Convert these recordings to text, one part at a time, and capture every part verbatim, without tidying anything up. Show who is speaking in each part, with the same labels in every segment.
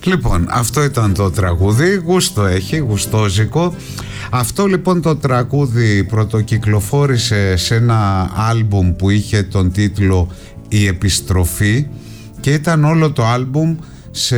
Speaker 1: Λοιπόν, αυτό ήταν το τραγούδι, γούστο έχει, γουστόζικο. Αυτό λοιπόν το τραγούδι πρωτοκυκλοφόρησε σε ένα άλμπουμ που είχε τον τίτλο «Η Επιστροφή» και ήταν όλο το άλμπουμ σε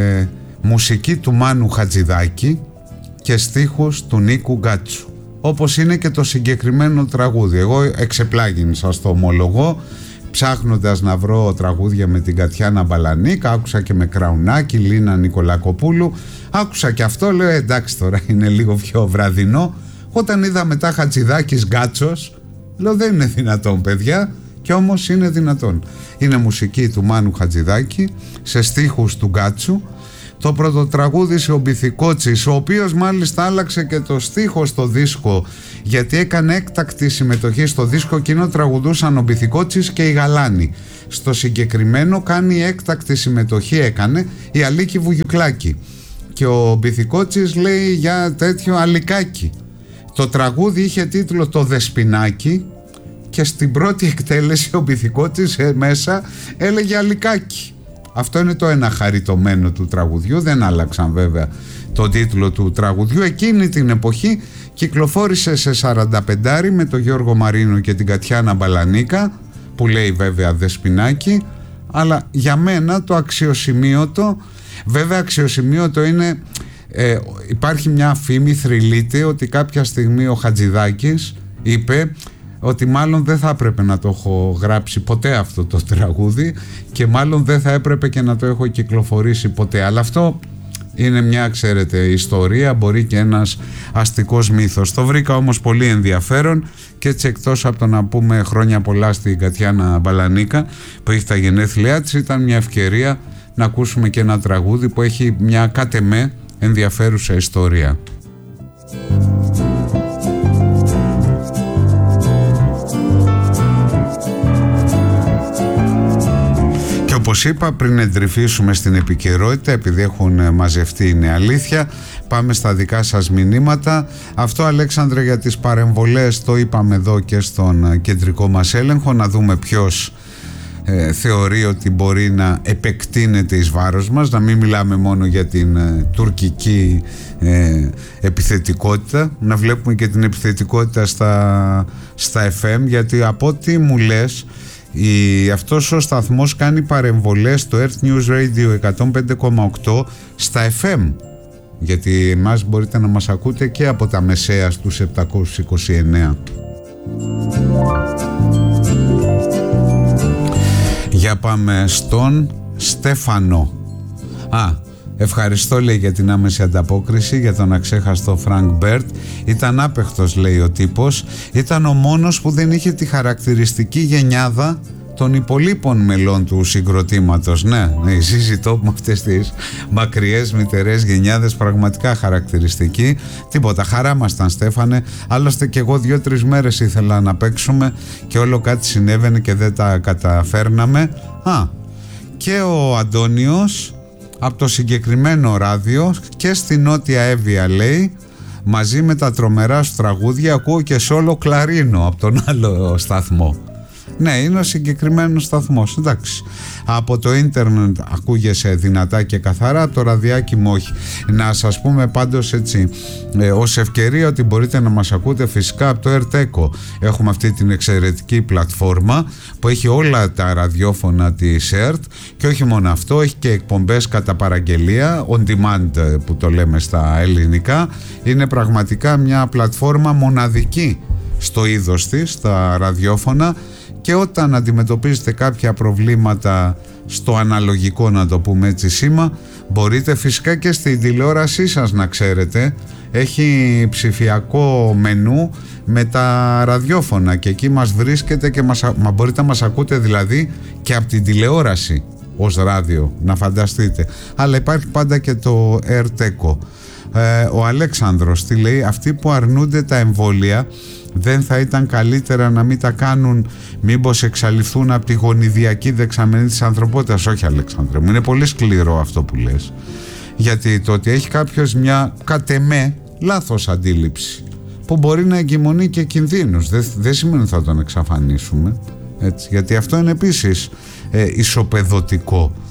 Speaker 1: μουσική του Μάνου Χατζηδάκη και στίχους του Νίκου Γκάτσου, όπως είναι και το συγκεκριμένο τραγούδι. Εγώ εξεπλάγιν, σας το ομολογώ, ψάχνοντας να βρω τραγούδια με την Κατιάνα Μπαλανίκα, άκουσα και με Κραουνάκη, Λίνα Νικολακοπούλου, άκουσα και αυτό, λέω εντάξει τώρα είναι λίγο πιο βραδινό. Όταν είδα μετά Χατζηδάκης Γκάτσος, λέω δεν είναι δυνατόν παιδιά, και όμως είναι δυνατόν. Είναι μουσική του Μάνου Χατζηδάκη σε στίχους του Γκάτσου. Το πρώτο τραγούδι σε ο Μπιθικότσης, ο οποίος μάλιστα άλλαξε και το στίχο στο δίσκο, γιατί έκανε έκτακτη συμμετοχή στο δίσκο. Εκείνο τραγουδούσαν ο Μπιθικότσης και η Γαλάνη. Στο συγκεκριμένο κάνει έκτακτη συμμετοχή, έκανε η Αλίκη Βουγιουκλάκη, και ο Μπιθικότσης λέει για τέτοιο αλικάκι. Το τραγούδι είχε τίτλο «Το Δεσποινάκι» και στην πρώτη εκτέλεση ο Μπιθικότσης μέσα έλεγε αλικάκι. Αυτό είναι το ένα χαριτωμένο του τραγουδιού, δεν άλλαξαν βέβαια τον τίτλο του τραγουδιού. Εκείνη την εποχή κυκλοφόρησε σε σαρανταπεντάρι με τον Γιώργο Μαρίνο και την Κατιάνα Μπαλανίκα, που λέει βέβαια Δεσποινάκι, αλλά για μένα το αξιοσημείωτο, βέβαια αξιοσημείωτο είναι, ε, υπάρχει μια φήμη, θρυλείται, ότι κάποια στιγμή ο Χατζηδάκης είπε ότι μάλλον δεν θα έπρεπε να το έχω γράψει ποτέ αυτό το τραγούδι και μάλλον δεν θα έπρεπε και να το έχω κυκλοφορήσει ποτέ. Αλλά αυτό είναι μια, ξέρετε, ιστορία, μπορεί και ένας αστικός μύθος. Το βρήκα όμως πολύ ενδιαφέρον και έτσι, εκτός από το να πούμε χρόνια πολλά στην Κατιάνα Μπαλανίκα που έχει τα γενέθλιά της, ήταν μια ευκαιρία να ακούσουμε και ένα τραγούδι που έχει μια κατ' εμέ ενδιαφέρουσα ιστορία. Όπως είπα, πριν εντρυφήσουμε στην επικαιρότητα, επειδή έχουν μαζευτεί είναι αλήθεια, πάμε στα δικά σας μηνύματα. Αυτό, Αλέξανδρε, για τις παρεμβολές το είπαμε εδώ και στον κεντρικό μας έλεγχο, να δούμε ποιος ε, θεωρεί ότι μπορεί να επεκτείνεται εις βάρος μας, να μην μιλάμε μόνο για την ε, τουρκική ε, επιθετικότητα, να βλέπουμε και την επιθετικότητα στα, στα εφ εμ, γιατί από ό,τι μου λες, Η, αυτός ο σταθμός κάνει παρεμβολές στο Earth News Radio εκατόν πέντε κόμμα οκτώ στα εφ εμ, γιατί εμάς μπορείτε να μας ακούτε και από τα μεσαία στους επτακόσιους είκοσι εννέα. Για πάμε στον Στέφανο. Α, ευχαριστώ, λέει, για την άμεση ανταπόκριση για τον αξέχαστο Φρανκ Μπέρτ. Ήταν άπεχτος, λέει ο τύπος. Ήταν ο μόνος που δεν είχε τη χαρακτηριστική γενιάδα των υπολείπων μελών του συγκροτήματος. Ναι, ναι, συζητώ με αυτές τις μακριές μητερές γενιάδες, πραγματικά χαρακτηριστική. Τίποτα, χαρά μας ήταν, Στέφανε. Άλλωστε και εγώ δύο-τρεις μέρες ήθελα να παίξουμε και όλο κάτι συνέβαινε και δεν τα καταφέρναμε. Α, και ο Αντώνιος από το συγκεκριμένο ράδιο και στη Νότια Εύβοια, λέει, μαζί με τα τρομερά σου τραγούδια ακούω και σόλο κλαρίνο από τον άλλο σταθμό. Ναι, είναι ο συγκεκριμένος σταθμός, εντάξει. Από το ίντερνετ ακούγεσαι δυνατά και καθαρά, από το ραδιάκι μου όχι. Να σας πούμε πάντως έτσι, ε, ως ευκαιρία, ότι μπορείτε να μας ακούτε φυσικά από το Ερτέκο. Έχουμε αυτή την εξαιρετική πλατφόρμα που έχει όλα τα ραδιόφωνα της ΕΡΤ και όχι μόνο αυτό, έχει και εκπομπές κατά παραγγελία, on demand που το λέμε στα ελληνικά. Είναι πραγματικά μια πλατφόρμα μοναδική στο είδος της, στα ραδιόφωνα, και όταν αντιμετωπίζετε κάποια προβλήματα στο αναλογικό, να το πούμε έτσι σήμα, μπορείτε φυσικά και στην τηλεόρασή σας, να ξέρετε, έχει ψηφιακό μενού με τα ραδιόφωνα και εκεί μας βρίσκετε και μας, μα μπορείτε να μας ακούτε δηλαδή και από την τηλεόραση ως ράδιο, να φανταστείτε. Αλλά υπάρχει πάντα και το Ερτέκο. Ε, ο Αλέξανδρος τι λέει? Αυτοί που αρνούνται τα εμβόλια, δεν θα ήταν καλύτερα να μην τα κάνουν, μήπως εξαλειφθούν από τη γονιδιακή δεξαμενή της ανθρωπότητας? Όχι, Αλέξανδρε μου, είναι πολύ σκληρό αυτό που λες, γιατί το ότι έχει κάποιος μια κατ' εμέ λάθος αντίληψη που μπορεί να εγκυμονεί και κινδύνους, δεν, δεν σημαίνει ότι θα τον εξαφανίσουμε, έτσι, γιατί αυτό είναι επίσης ε, ισοπεδωτικό.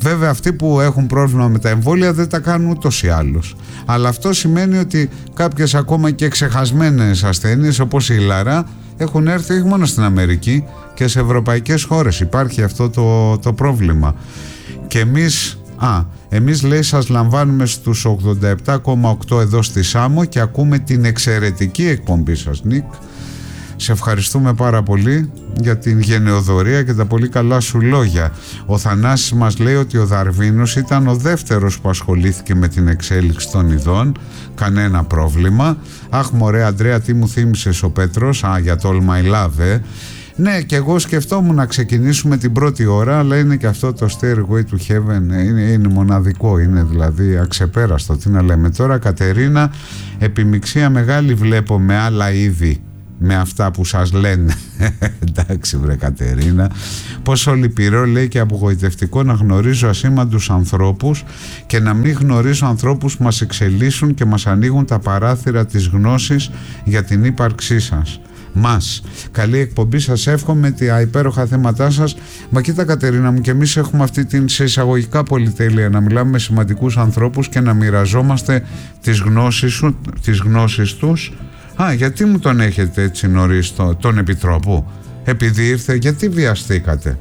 Speaker 1: Βέβαια αυτοί που έχουν πρόβλημα με τα εμβόλια δεν τα κάνουν ούτως ή άλλως. Αλλά αυτό σημαίνει ότι κάποιες ακόμα και ξεχασμένες ασθένειες όπως η Λαρά έχουν έρθει όχι μόνο στην Αμερική και σε ευρωπαϊκές χώρες. Υπάρχει αυτό το, το πρόβλημα. Και εμείς, α, εμείς λέει σας λαμβάνουμε στους ογδόντα επτά κόμμα οκτώ εδώ στη Σάμο και ακούμε την εξαιρετική εκπομπή σας, Νίκ. Σε ευχαριστούμε πάρα πολύ για την γενεοδορία και τα πολύ καλά σου λόγια. Ο Θανάσης μας λέει ότι ο Δαρβίνος ήταν ο δεύτερος που ασχολήθηκε με την εξέλιξη των ειδών. Κανένα πρόβλημα. Αχ μωρέ Αντρέα, τι μου θύμισες ο Πέτρος. Α, για το All My Love, ε. Ναι, και εγώ σκεφτόμουν να ξεκινήσουμε την πρώτη ώρα, αλλά είναι και αυτό το Stairway to Heaven, είναι, είναι μοναδικό, είναι δηλαδή αξεπέραστο. Τι να λέμε τώρα, Κατερίνα, επιμιξία μεγάλη βλέπω με άλλα είδη, με αυτά που σας λένε. Εντάξει βρε Κατερίνα. Πόσο λυπηρό λέει και απογοητευτικό να γνωρίζω ασήμαντους ανθρώπους και να μην γνωρίζω ανθρώπους που μας εξελίσσουν και μας ανοίγουν τα παράθυρα της γνώσης για την ύπαρξή σας. Μας. Καλή εκπομπή, σας εύχομαι, τα υπέροχα θέματά σας. Μα κοίτα Κατερίνα μου, και εμείς έχουμε αυτή την σε εισαγωγικά πολυτέλεια να μιλάμε με σημαντικούς ανθρώπους και να μοιραζόμαστε τις γνώσεις, σου, τις γνώσεις τους. Α, γιατί μου τον έχετε έτσι νωρίς το, τον Επιτρόπο? Επειδή ήρθε, γιατί βιαστήκατε?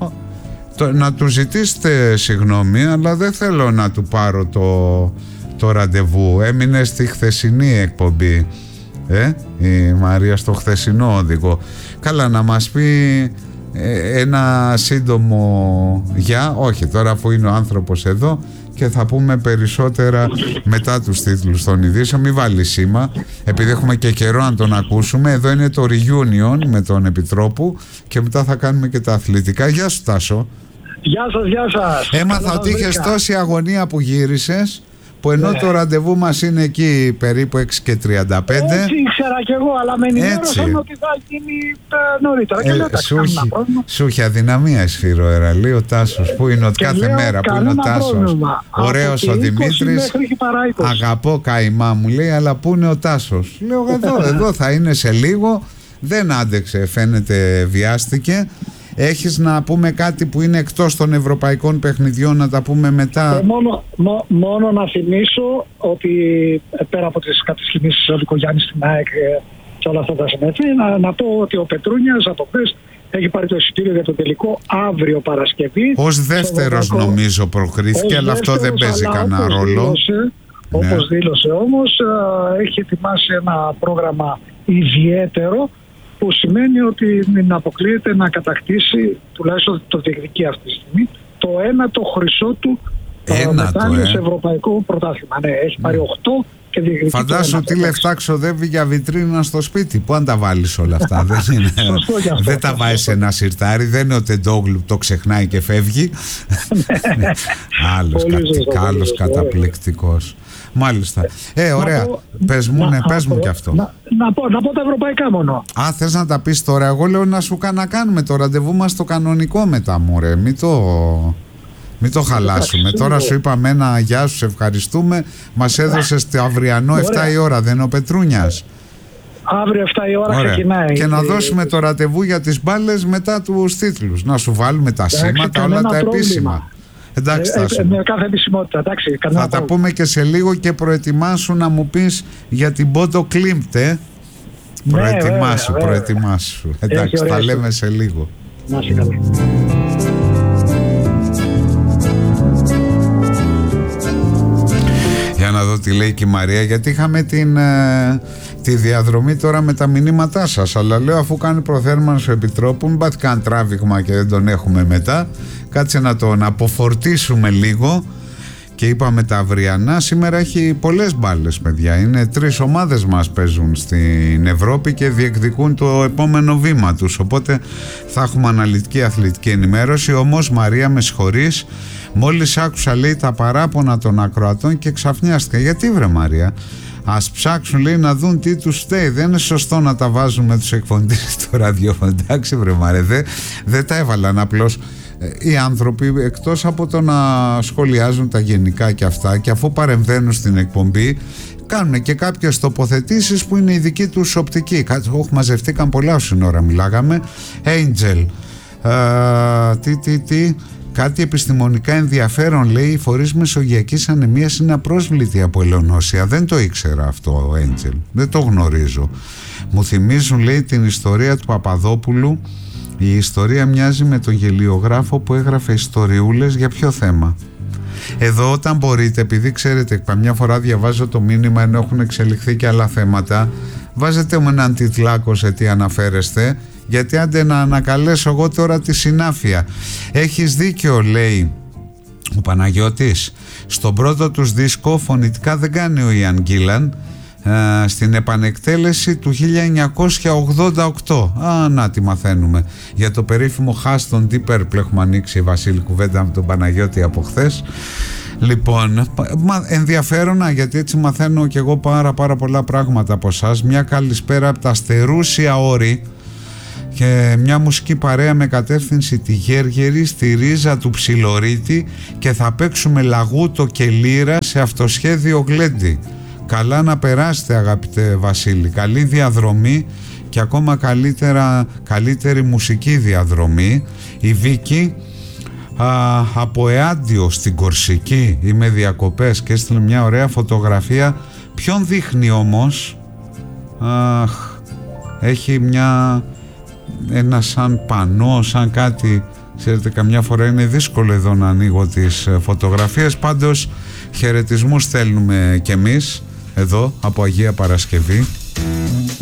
Speaker 1: Το, να του ζητήσετε συγγνώμη, αλλά δεν θέλω να του πάρω το, το ραντεβού. Έμεινε στη χθεσινή εκπομπή, ε, η Μαρία, στο χθεσινό οδηγό. Καλά, να μας πει ε, ένα σύντομο γεια. Όχι, τώρα αφού είναι ο άνθρωπος εδώ, και θα πούμε περισσότερα μετά τους τίτλους των ειδήσεων. Μην βάλει σήμα, επειδή έχουμε και καιρό να τον ακούσουμε. Εδώ είναι το reunion με τον Επιτρόπου και μετά θα κάνουμε και τα αθλητικά. Γεια σου Τάσο.
Speaker 2: Γεια σας, γεια σας.
Speaker 1: Έμαθα ότι είχες τόση αγωνία που γύρισες, που ενώ ναι. το ραντεβού μας είναι εκεί περίπου έξι και τριάντα πέντε.
Speaker 2: Έτσι ήξερα κι εγώ, αλλά με ενημέρωσαν ότι θα γίνει νωρίτερα. Και λέω,
Speaker 1: σου, έχει, σου έχει αδυναμία Σφυροεραλή ο Τάσος, που είναι ότι κάθε λέω, μέρα που είναι ο Τάσος. Ωραίος ο Δημήτρης, αγαπώ καημά μου λέει, αλλά που είναι ο Τάσος? Λέω εδώ, εδώ θα είναι σε λίγο. Δεν άντεξε, φαίνεται βιάστηκε. Έχεις να πούμε κάτι που είναι εκτός των ευρωπαϊκών παιχνιδιών, να τα πούμε μετά?
Speaker 2: Ε, μόνο, μο, μόνο να θυμίσω ότι πέρα από τις κατασκηνήσεις ο Δικογιάννης στην ΑΕΚ και όλα αυτά τα συνέφη, να, να πω ότι ο Πετρούνιας από χθες έχει πάρει το εισιτήριο για το τελικό αύριο Παρασκευή.
Speaker 1: Ως δεύτερος νομίζω προκρίθηκε, αλλά αυτό δεν παίζει κανένα ρόλο.
Speaker 2: Δήλωσε, όπως ναι. δήλωσε όμως, έχει ετοιμάσει ένα πρόγραμμα ιδιαίτερο, που σημαίνει ότι μην αποκλείεται να κατακτήσει, τουλάχιστον το διεκδικεί αυτή τη στιγμή, το ένατο χρυσό του μετάλλιο σε ευρωπαϊκό πρωτάθλημα. Ναι, έχει πάρει οκτώ και διεκδικεί.
Speaker 1: Φαντάσου τι λεφτά ξοδεύει για βιτρίνα στο σπίτι. Πού αν τα βάλεις όλα αυτά? δεν είναι, δεν τα βάζεις σε ένα σιρτάρι, δεν είναι ο Τεντόγλου που το ξεχνάει και φεύγει. Άλλος, κα, άλλος καταπληκτικός. Μάλιστα. Ε, ωραία. Πω, πες μου, να, ναι, πες μου κι αυτό.
Speaker 2: Να, να, πω, να πω τα ευρωπαϊκά μόνο.
Speaker 1: Α, θες να τα πεις τώρα? Εγώ λέω να σου να κάνουμε το ραντεβού μας το κανονικό μετά, μωρέ. Μην το, μην το χαλάσουμε. Εντάξει, τώρα σου είπαμε ένα γεια σου, σε ευχαριστούμε. Μας έδωσες το αυριανό εφτά η ώρα, δεν είναι ο Πετρούνιας?
Speaker 2: Αύριο εφτά η ώρα ωραία. Ξεκινάει.
Speaker 1: Και, και να δώσουμε το ραντεβού για τις μπάλες μετά τους τίτλους. Να σου βάλουμε τα εντάξει, σήματα, όλα τα πρόβλημα. Επίσημα. Εντάξει,
Speaker 2: ε, ε, με κάθε επισημότητα, εντάξει,
Speaker 1: θα τα πρόβλημα. πούμε και σε λίγο, και προετοιμάσου να μου πεις για την Πόντο Κλίμπτε. Ναι, προετοιμάσου, βέβαια, προετοιμάσου. Βέβαια. Εντάξει, τα λέμε σε λίγο.
Speaker 2: Να είσαι καλά.
Speaker 1: Για να δω τι λέει και η Μαρία, γιατί είχαμε την, ε, τη διαδρομή τώρα με τα μηνύματά σας, αλλά λέω αφού κάνει προθέρμανση ο Επιτρόπου, μην πάτε καν τράβηγμα και δεν τον έχουμε μετά. Κάτσε να τον αποφορτίσουμε λίγο. Και είπαμε τα αυριανά. Σήμερα έχει πολλές μπάλες, παιδιά. Είναι τρεις ομάδες μας παίζουν στην Ευρώπη και διεκδικούν το επόμενο βήμα τους. Οπότε θα έχουμε αναλυτική αθλητική ενημέρωση. Όμως Μαρία, με συγχωρείς, μόλις άκουσα λέει τα παράπονα των ακροατών και ξαφνιάστηκα. Γιατί βρε Μαρία? Ας ψάξουν λέει να δουν τι τους φταίει. Δεν είναι σωστό να τα βάζουν με τους εκφωνητές στο ραδιόφωνο. Εντάξει βρε Μαρία, δεν δε τα έβαλαν απλώς. Οι άνθρωποι, εκτός από το να σχολιάζουν τα γενικά και αυτά, και αφού παρεμβαίνουν στην εκπομπή, κάνουν και κάποιες τοποθετήσεις που είναι η δική τους οπτική. Όχι, μαζευτήκαν πολλά όσοι ώρα μιλάγαμε. Angel, uh, τι, τι, τι, κάτι επιστημονικά ενδιαφέρον, λέει, οι φορείς μεσογειακής ανεμίας είναι απρόσβλητοι από ελαιονόσια. Δεν το ήξερα αυτό, Έντζελ, δεν το γνωρίζω. Μου θυμίζουν, λέει, την ιστορία του Παπαδόπουλου. Η ιστορία μοιάζει με τον γελιογράφο που έγραφε ιστοριούλες. Για ποιο θέμα? Εδώ, όταν μπορείτε, επειδή ξέρετε, καμιά φορά διαβάζω το μήνυμα ενώ έχουν εξελιχθεί και άλλα θέματα, βάζετε μου έναν τιτλάκο σε τι αναφέρεστε, γιατί άντε να ανακαλέσω εγώ τώρα τη συνάφεια. Έχεις δίκιο, λέει ο Παναγιώτης. Στον πρώτο τους δίσκο φωνητικά δεν κάνει ο Ιαν Γκίλαν, ε, στην επανεκτέλεση του χίλια εννιακόσια ογδόντα οκτώ. Α, να τι μαθαίνουμε. Για το περίφημο Χάς των Deep Purple έχουμε ανοίξει, Βασίλη, κουβέντα με τον Παναγιώτη από χθες. Λοιπόν, ενδιαφέρον, γιατί έτσι μαθαίνω και εγώ πάρα πάρα πολλά πράγματα από εσάς. Μια καλησπέρα από τα Αστερούσια Όρη και μια μουσική παρέα με κατεύθυνση τη Γέργερη στη ρίζα του Ψιλορίτη, και θα παίξουμε λαγούτο και λύρα σε αυτοσχέδιο γλέντι. Καλά να περάσετε, αγαπητέ Βασίλη, καλή διαδρομή και ακόμα καλύτερα, καλύτερη μουσική διαδρομή. Η Βίκη α, από Εάντιο στην Κορσική, είμαι διακοπές, και έστειλε μια ωραία φωτογραφία. Ποιον δείχνει όμως? Αχ, έχει μια, ένα σαν πανό, σαν κάτι. Ξέρετε, καμιά φορά είναι δύσκολο εδώ να ανοίγω τις φωτογραφίες. Πάντως χαιρετισμούς στέλνουμε κι εμείς εδώ από Αγία Παρασκευή.